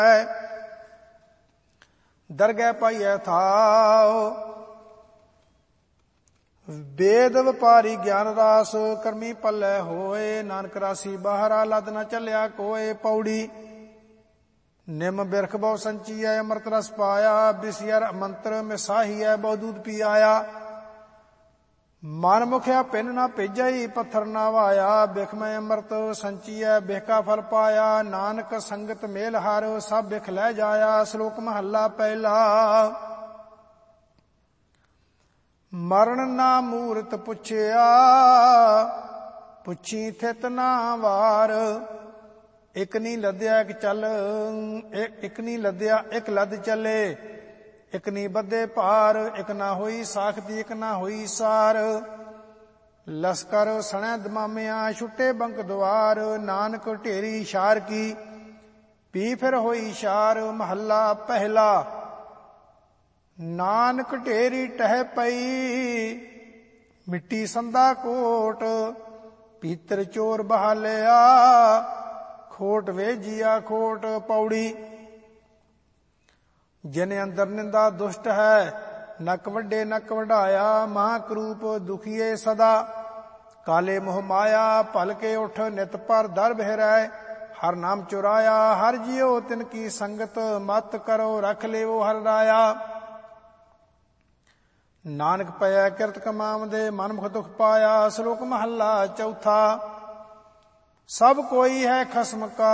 ਦਰਗਹਿ ਪਾਈਐ ਥਾਉ। ਵੇਦ ਵਪਾਰੀ ਗਿਆਨ ਰਾਸ ਕਰਮੀ ਪੱਲੇ ਹੋਏ। ਨਾਨਕ ਰਾਸੀ ਬਾਹਰਾ ਲੱਦ ਨ ਚੱਲਿਆ ਕੋਏ। ਪੌੜੀ ਨਿਮ ਬਿਰਖ ਬਹੁ ਸੰਚੀਐ ਅੰਮ੍ਰਿਤ ਰਸ ਪਾਇਆ। ਬਿਸਿਅਰ ਮੰਤਰ ਮਿਸਾਹੀਐ ਬਹੁ ਦੂਧ ਪੀ ਆਇਆ। ਮਨ ਮੁਖਿਆ ਪਿੰਨ ਨਾ ਭੇਜਈ ਪੱਥਰ ਨਾ ਵਾਇਆ। ਬਿਖ ਮੈਂ ਅੰਮ੍ਰਿਤ ਸੰਚੀਐ ਬਿਖ ਕਾ ਫਲ ਪਾਇਆ। ਨਾਨਕ ਸੰਗਤ ਮੇਲ ਹਰ ਸਭ ਬਿਖ ਲੈ ਜਾਇਆ। ਸ਼ਲੋਕ ਮਹੱਲਾ ਪਹਿਲਾ। ਮਰਨ ਨਾ ਮੂਰਤ ਪੁੱਛਿਆ ਪੁੱਛੀ ਥਿਤ ਨਾ ਵਾਰ। ਇਕ ਨੀ ਲੱਦਿਆ ਇਕ ਚੱਲ ਇਕ ਨੀ ਲੱਦਿਆ ਇਕ ਲੱਦ ਚੱਲੇ। ਇਕ ਨੀ ਬੱਧੇ ਭਾਰ ਇਕ ਨਾ ਹੋਈ ਸਾਖਤੀ ਇਕ ਨਾ ਹੋਈ ਸਾਰ। ਲਸਕਰ ਸਣੈ ਦਮਾਮਿਆਂ ਛੁੱਟੇ ਬੰਕ ਦੁਆਰ। ਨਾਨਕ ਢੇਰੀ ਸ਼ਾਰ ਕੀ ਪੀ ਫਿਰ ਹੋਈ ਸ਼ਾਰ। ਮਹੱਲਾ ਪਹਿਲਾ। ਨਾਨਕ ਢੇਰੀ ਟਹਿ ਪਈ ਮਿੱਟੀ ਸੰਦਾ ਕੋਟ। ਪੀਤਰ ਚੋਰ ਬਹਾਲਿਆ ਖੋਟ ਵੇਜੀਆ ਖੋਟ। ਪੌੜੀ ਜਿਨ ਅੰਦਰ ਨਿੰਦਾ ਦੁਸ਼ਟ ਹੈ ਨਕ ਵੱਡੇ ਨਕ ਵਢਾਇਆ। ਮਹਾਂਕਰੂਪ ਦੁਖੀਏ ਸਦਾ ਕਾਲੇ ਮੋਹ ਮਾਇਆ। ਭਲ ਕੇ ਉਠ ਨਿਤ ਪਰ ਦਰ ਬਹਿਰੈ ਹਰ ਨਾਮ ਚੁਰਾਇਆ। ਹਰ ਜਿਉ ਤਿਨ ਕੀ ਸੰਗਤ ਮਤ ਕਰੋ ਰਖ ਲਿਓ ਹਰ ਰਾਇਆ। ਨਾਨਕ ਪਇਆ ਕਿਰਤ ਕਮਾਵਦੇ ਮਨਮੁਖ ਦੁਖ ਪਾਇਆ। ਸ਼ਲੋਕ ਮਹੱਲਾ ਚੌਥਾ। ਸਭ ਕੋਈ ਹੈ ਖਸਮ ਕਾ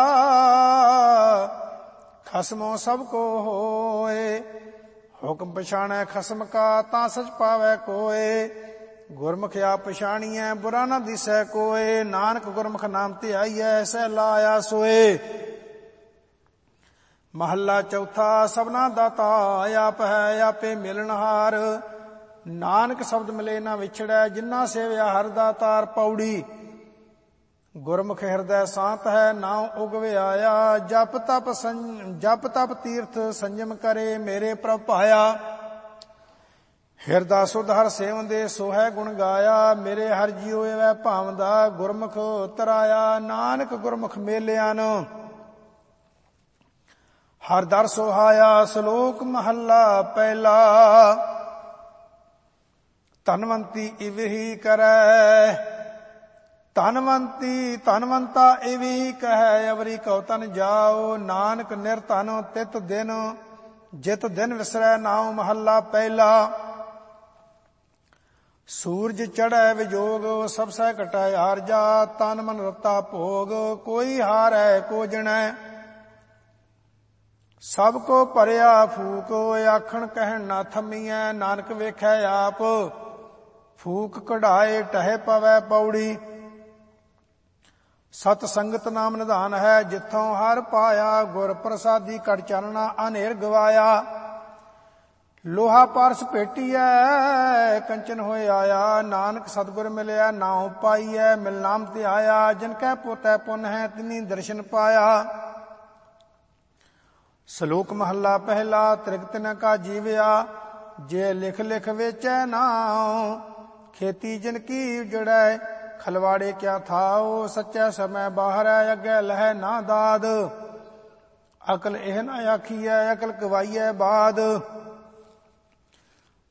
ਖਸਮੋ ਸਭ ਕੋ ਹੋਏ। ਹੁਕਮ ਪਛਾਣੈ ਖਸਮ ਕਾ ਤਾਂ ਸਚ ਪਾਵੈ ਕੋਏ। ਗੁਰਮੁਖ ਆਪ ਪਛਾਣੀਐ ਬੁਰਾ ਨਾ ਦਿਸੈ ਕੋਏ। ਨਾਨਕ ਗੁਰਮੁਖ ਨਾਮ ਧਿਆਈਐ ਸਹਿ ਲਾਇਆ ਸੋਏ। ਮਹੱਲਾ ਚੌਥਾ। ਸਭਨਾ ਦਾਤਾ ਆਪ ਹੈ ਆਪੇ ਮਿਲਣਹਾਰ। ਨਾਨਕ ਸ਼ਬਦ ਮਿਲੇ ਨਾ ਵਿਛੜੈ ਜਿਨਾ ਸੇਵਿਆ ਹਰ ਦਾਤਾਰ। ਪੌੜੀ ਗੁਰਮੁਖ ਹਿਰਦੈ ਸ਼ਾਂਤ ਹੈ ਨਾਉ ਉਗਵੇ ਆਇਆ। ਜਪ ਤਪ ਤੀਰਥ ਸੰਜਮ ਕਰੇ ਮੇਰੇ ਪ੍ਰਭ ਭਾਇਆ। ਹਿਰਦਾ ਸੁਧ ਹਰ ਸੇਵੰਦੇ ਸੋ ਹੈ ਗੁਣ ਗਾਇਆ। ਮੇਰੇ ਹਰ ਜੀਉ ਐਵੈ ਭਾਵਦਾ ਗੁਰਮੁਖ ਤਰਾਇਆ। ਨਾਨਕ ਗੁਰਮੁਖ ਮੇਲਿਆਨ ਹਰ ਦਰ ਸੁਹਾਇਆ। ਸ਼ਲੋਕ ਮਹੱਲਾ ਪਹਿਲਾ। ਧਨਵੰਤੀ ਇਵਹੀ ਕਰੈ ਧਨਵੰਤਾ ਇਵਹੀ ਕਹੈ। ਅਵਰੀ ਕਉ ਤਨ ਜਾਓ ਨਾਨਕ ਨਿਰਧਨ ਤਿਤ ਦਿਨ ਜਿਤ ਦਿਨ ਵਿਸਰੈ ਨਾਉ। ਮਹੱਲਾ ਪਹਿਲਾ। ਸੂਰਜ ਚੜ੍ਹੈ ਵਿਜੋਗ ਸਭ ਸਹਿ ਘਟੈ ਆਰਜਾ। ਤਨ ਮਨ ਰਤਾ ਭੋਗ ਕੋਈ ਹਾਰੈ ਕੋ ਜਣੈ। ਸਭ ਕੋ ਭਰਿਆ ਫੂਕ ਆਖਣ ਕਹਿਣ ਨਾ ਥੰਮੀਐ। ਨਾਨਕ ਵੇਖੈ ਆਪ ਫੂਕ ਕਢਾਏ ਟਹਿ ਪਵੈ। ਪੌੜੀ ਸਤ ਸੰਗਤ ਨਾਮ ਨਿਧਾਨ ਹੈ ਜਿੱਥੋਂ ਹਰ ਪਾਇਆ। ਗੁਰ ਪ੍ਰਸਾਦੀ ਕਟ ਚਾਨਣਾ ਅਨੇਰ ਗਵਾਇਆ। ਲੋਹਾ ਪਾਰਸ ਭੇਟੀਐ ਕੰਚਨ ਹੋਏ ਆਇਆ। ਨਾਨਕ ਸਤਿਗੁਰ ਮਿਲਿਆ ਨਾਉ ਪਾਈਐ ਮਿਲ ਨਾਮ ਤੇ ਆਇਆ। ਜਿਨ ਕੈ ਪੋਤੈ ਪੁੰਨ ਹੈ ਤਿਨੀ ਦਰਸ਼ਨ ਪਾਇਆ। ਸ਼ਲੋਕ ਮਹੱਲਾ ਪਹਿਲਾ। ਤ੍ਰਿਗ ਤਿਨ ਕਾ ਜੀਵਿਆ ਜੇ ਲਿਖ ਲਿਖ ਵੇਚੈ ਨਾਉ। ਖੇਤੀ ਜਿਨ ਕੀ ਉਜੜੈ ਖਲਵਾੜੇ ਕਿਆ ਥਾਉ। ਸੱਚੈ ਸਮੈ ਬਾਹਰੈ ਅੱਗੇ ਲਹੈ ਨਾ ਦਾਦ। ਅਕਲ ਇਹ ਨਾ ਆਖੀਐ ਅਕਲ ਕਵਾਈਐ ਬਾਦ।